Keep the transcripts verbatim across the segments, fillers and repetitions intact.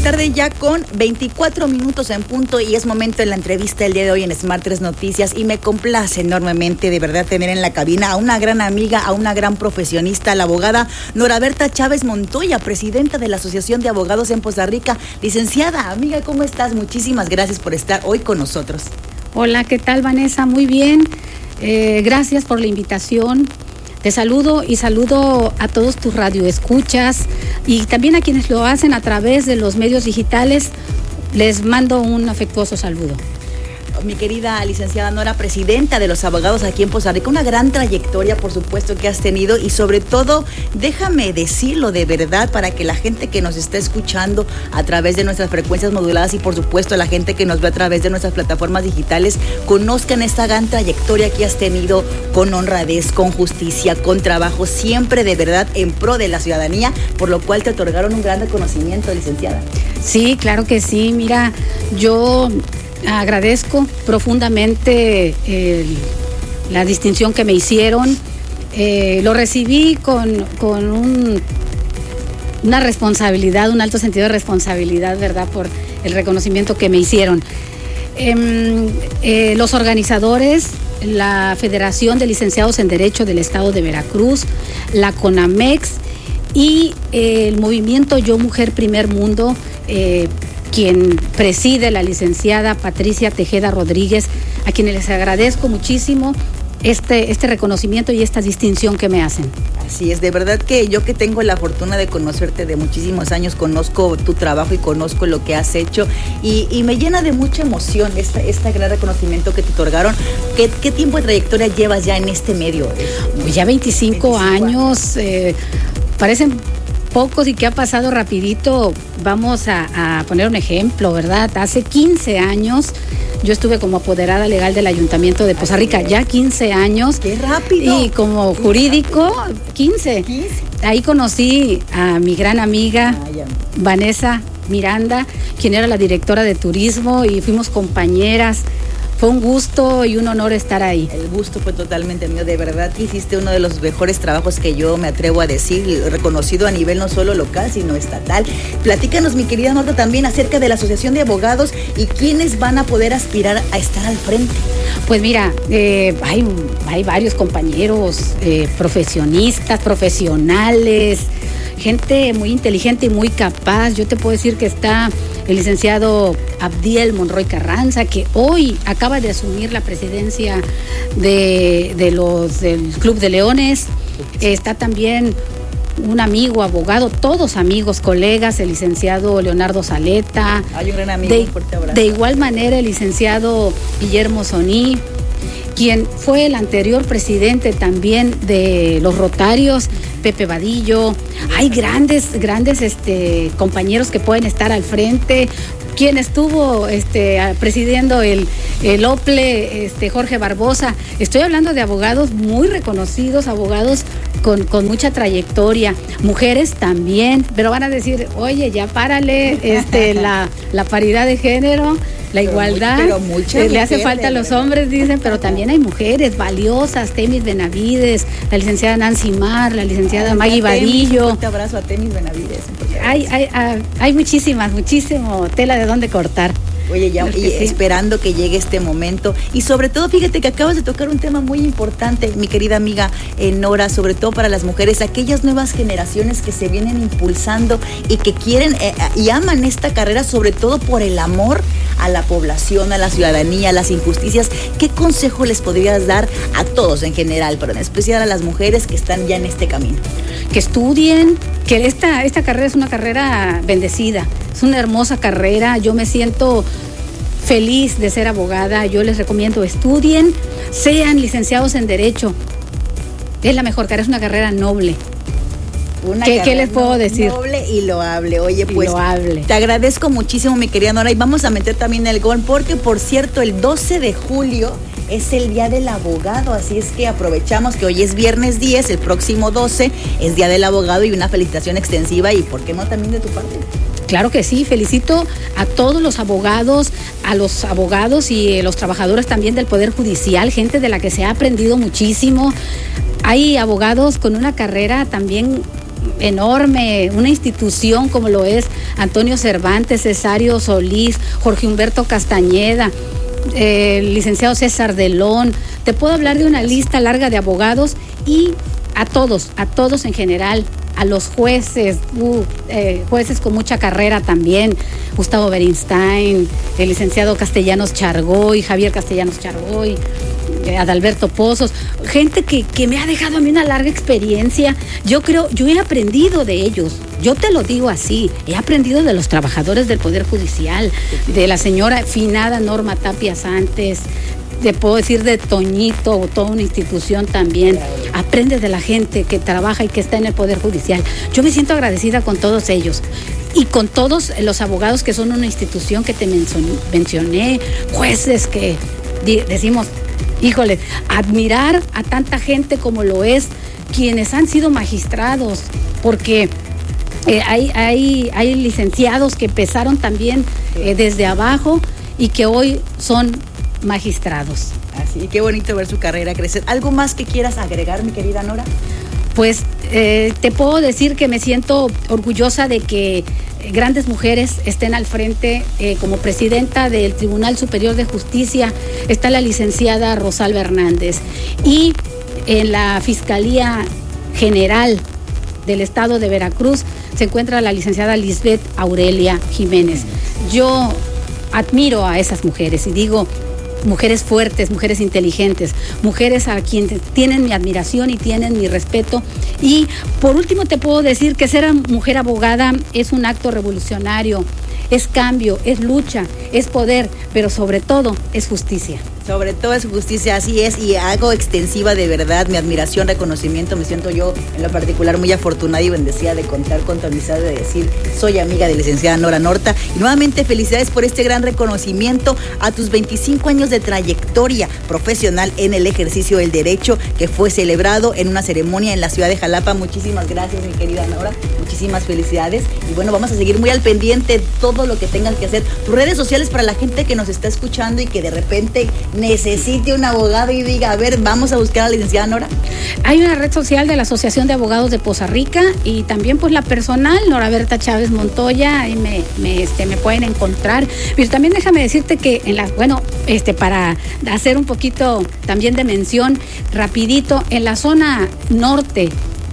tarde ya con veinticuatro minutos en punto y es momento de la entrevista el día de hoy en Smart tres Noticias y me complace enormemente de verdad tener en la cabina a una gran amiga, a una gran profesionista, a la abogada Noraberta Chávez Montoya, presidenta de la Asociación de Abogados en Poza Rica. Licenciada, amiga, ¿cómo estás? Muchísimas gracias por estar hoy con nosotros. Hola, ¿qué tal, Vanessa? Muy bien, eh, gracias por la invitación. Te saludo y saludo a todos tus radioescuchas y también a quienes lo hacen a través de los medios digitales. Les mando un afectuoso saludo. Mi querida licenciada Nora, presidenta de los abogados aquí en Poza Rica, una gran trayectoria, por supuesto, que has tenido y sobre todo, déjame decirlo de verdad para que la gente que nos está escuchando a través de nuestras frecuencias moduladas y por supuesto la gente que nos ve a través de nuestras plataformas digitales conozcan esta gran trayectoria que has tenido con honradez, con justicia, con trabajo, siempre de verdad en pro de la ciudadanía, por lo cual te otorgaron un gran reconocimiento, licenciada. Sí, claro que sí. Mira, yo agradezco profundamente eh, la distinción que me hicieron. Eh, lo recibí con, con un, una responsabilidad, un alto sentido de responsabilidad, ¿verdad?, por el reconocimiento que me hicieron. Eh, eh, los organizadores, la Federación de Licenciados en Derecho del Estado de Veracruz, la CONAMEX y eh, el movimiento Yo Mujer Primer Mundo, eh, quien preside la licenciada Patricia Tejeda Rodríguez, a quienes les agradezco muchísimo este, este reconocimiento y esta distinción que me hacen. Así es, de verdad que yo que tengo la fortuna de conocerte de muchísimos años, conozco tu trabajo y conozco lo que has hecho y, y me llena de mucha emoción este, este gran reconocimiento que te otorgaron. ¿Qué, qué tiempo de trayectoria llevas ya en este medio? Pues ya veinticinco, veinticinco años, eh, parecen pocos y que ha pasado rapidito. Vamos a, a poner un ejemplo, ¿verdad? Hace quince años yo estuve como apoderada legal del Ayuntamiento de Poza Rica, ya quince años. ¡Qué rápido! Y como jurídico, quince. quince. Ahí conocí a mi gran amiga, Vanessa Miranda, quien era la directora de turismo y fuimos compañeras. Fue un gusto y un honor estar ahí. El gusto fue totalmente mío, de verdad que hiciste uno de los mejores trabajos que yo me atrevo a decir, reconocido a nivel no solo local, sino estatal. Platícanos, mi querida Marta, también acerca de la Asociación de Abogados y quiénes van a poder aspirar a estar al frente. Pues mira, eh, hay, hay varios compañeros, eh, profesionistas, profesionales, gente muy inteligente y muy capaz. Yo te puedo decir que está el licenciado Abdiel Monroy Carranza, que hoy acaba de asumir la presidencia de, de los, del Club de Leones. Está también un amigo, abogado, todos amigos, colegas, el licenciado Leonardo Saleta. Hay un gran amigo, de, un fuerte abrazo. De igual manera, el licenciado Guillermo Soní, quien fue el anterior presidente también de los Rotarios, Pepe Vadillo. Hay grandes, grandes este, compañeros que pueden estar al frente. Quien estuvo este, presidiendo el, el O P L E, este, Jorge Barbosa. Estoy hablando de abogados muy reconocidos, abogados con, con mucha trayectoria, mujeres también, pero van a decir, oye, ya párale, este, la, la paridad de género, la pero igualdad, muy, pero mucha eh, le hace falta a los hombres, dicen, pero también hay mujeres valiosas, Temis Benavides, la licenciada Nancy Mar, la licenciada Ay, Maggie Vadillo. Un fuerte abrazo a Temis Benavides. Hay, hay, hay, hay muchísimas, muchísimo tela de dónde cortar. Oye, ya y sí. Esperando que llegue este momento y sobre todo, fíjate que acabas de tocar un tema muy importante, mi querida amiga eh, Nora, sobre todo para las mujeres, aquellas nuevas generaciones que se vienen impulsando y que quieren eh, y aman esta carrera, sobre todo por el amor a la población, a la ciudadanía, a las injusticias. ¿Qué consejo les podrías dar a todos en general, pero en especial a las mujeres que están ya en este camino? Que estudien, que esta, esta carrera es una carrera bendecida, es una hermosa carrera. Yo me siento feliz de ser abogada. Yo les recomiendo, estudien, sean licenciados en Derecho. Es la mejor carrera, es una carrera noble. Una ¿Qué, ¿Qué les puedo decir? Noble y loable. Oye, pues loable. Te agradezco muchísimo, mi querida Nora, y vamos a meter también el gol, porque por cierto, el doce de julio es el Día del Abogado, así es que aprovechamos que hoy es viernes diez, el próximo doce es Día del Abogado y una felicitación extensiva y ¿por qué no también de tu parte? Claro que sí, felicito a todos los abogados, a los abogados y los trabajadores también del Poder Judicial, gente de la que se ha aprendido muchísimo. Hay abogados con una carrera también enorme, una institución como lo es Antonio Cervantes, Cesario Solís, Jorge Humberto Castañeda, eh, el licenciado César Delón. Te puedo hablar de una lista larga de abogados y a todos, a todos en general, a los jueces, uh, eh, jueces con mucha carrera también, Gustavo Berinstein, el licenciado Castellanos Chargoy, Javier Castellanos Chargoy, eh, Adalberto Pozos, gente que, que me ha dejado a mí una larga experiencia. Yo creo, yo he aprendido de ellos, yo te lo digo así, he aprendido de los trabajadores del Poder Judicial, de la señora finada Norma Tapia Santos, te puedo decir de Toñito, toda una institución también. Aprende de la gente que trabaja y que está en el Poder Judicial. Yo me siento agradecida con todos ellos y con todos los abogados que son una institución que te mencioné, jueces que decimos, híjole, admirar a tanta gente como lo es, quienes han sido magistrados, porque eh, hay, hay, hay licenciados que empezaron también eh, desde abajo y que hoy son magistrados. Así, qué bonito ver su carrera crecer. ¿Algo más que quieras agregar, mi querida Nora? Pues eh, te puedo decir que me siento orgullosa de que grandes mujeres estén al frente. Eh, como presidenta del Tribunal Superior de Justicia está la licenciada Rosalba Hernández, y en la Fiscalía General del Estado de Veracruz se encuentra la licenciada Lisbeth Aurelia Jiménez. Yo admiro a esas mujeres y digo, mujeres fuertes, mujeres inteligentes, mujeres a quienes tienen mi admiración y tienen mi respeto. Y por último te puedo decir que ser mujer abogada es un acto revolucionario, es cambio, es lucha, es poder, pero sobre todo es justicia. Sobre todo es justicia, así es, y hago extensiva de verdad mi admiración, reconocimiento. Me siento yo en lo particular muy afortunada y bendecida de contar con tu amistad, de decir soy amiga de la licenciada Nora Norta. Y nuevamente felicidades por este gran reconocimiento a tus veinticinco años de trayectoria profesional en el ejercicio del derecho, que fue celebrado en una ceremonia en la ciudad de Jalapa. Muchísimas gracias, mi querida Nora, muchísimas felicidades. Y bueno, vamos a seguir muy al pendiente de todo lo que tengas que hacer. Tus redes sociales para la gente que nos está escuchando y que de repente necesite un abogado y diga, a ver, vamos a buscar a la licenciada Nora. Hay una red social de la Asociación de Abogados de Poza Rica y también pues la personal, Nora Berta Chávez Montoya, ahí me, me, este, me pueden encontrar. Pero también déjame decirte que en la, bueno, este, para hacer un poquito también de mención, rapidito, en la zona norte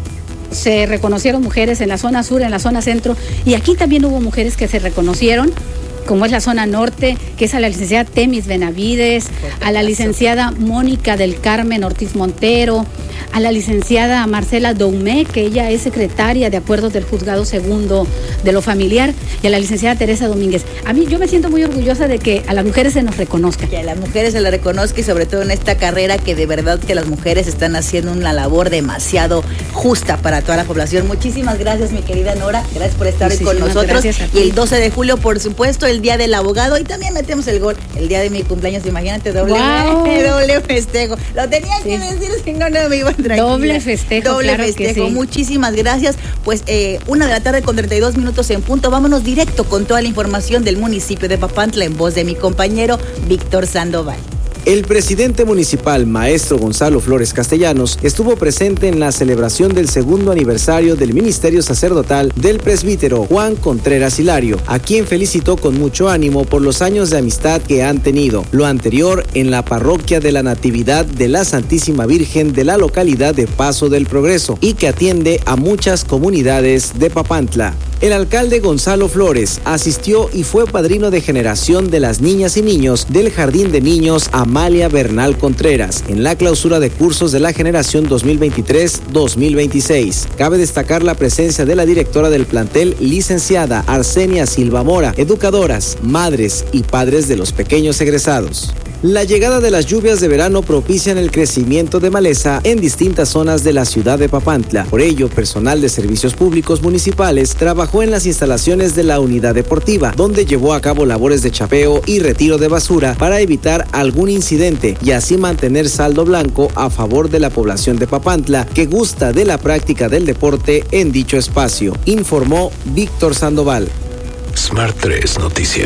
se reconocieron mujeres, en la zona sur, en la zona centro, y aquí también hubo mujeres que se reconocieron, como es la zona norte, que es a la licenciada Temis Benavides, a la licenciada Mónica del Carmen Ortiz Montero, a la licenciada Marcela Doumé, que ella es secretaria de acuerdos del Juzgado Segundo de lo Familiar, y a la licenciada Teresa Domínguez. A mí, yo me siento muy orgullosa de que a las mujeres se nos reconozca. Que a las mujeres se les reconozca, y sobre todo en esta carrera que de verdad que las mujeres están haciendo una labor demasiado justa para toda la población. Muchísimas gracias, mi querida Nora, gracias por estar hoy con nosotros. Y el doce de julio, por supuesto, el Día del Abogado, y también metemos el gol, el día de mi cumpleaños, imagínate, doble, wow. doble festejo. Lo tenía sí. que decir, si no, no me iba a tranquila. Doble festejo, Doble claro festejo, que sí. Muchísimas gracias. Pues eh, una de la tarde con treinta y dos minutos en punto. Vámonos directo con toda la información del municipio de Papantla en voz de mi compañero Víctor Sandoval. El presidente municipal, maestro Gonzalo Flores Castellanos, estuvo presente en la celebración del segundo aniversario del ministerio sacerdotal del presbítero Juan Contreras Hilario, a quien felicitó con mucho ánimo por los años de amistad que han tenido. Lo anterior en la parroquia de la Natividad de la Santísima Virgen de la localidad de Paso del Progreso, y que atiende a muchas comunidades de Papantla. El alcalde Gonzalo Flores asistió y fue padrino de generación de las niñas y niños del Jardín de Niños Amalia Bernal Contreras en la clausura de cursos de la generación dos mil veintitrés dos mil veintiséis. Cabe destacar la presencia de la directora del plantel, licenciada Arsenia Silva Mora, educadoras, madres y padres de los pequeños egresados. La llegada de las lluvias de verano propician el crecimiento de maleza en distintas zonas de la ciudad de Papantla. Por ello, personal de servicios públicos municipales trabajó en las instalaciones de la unidad deportiva, donde llevó a cabo labores de chapeo y retiro de basura para evitar algún incidente y así mantener saldo blanco a favor de la población de Papantla, que gusta de la práctica del deporte en dicho espacio, informó Víctor Sandoval. Smart tres Noticias.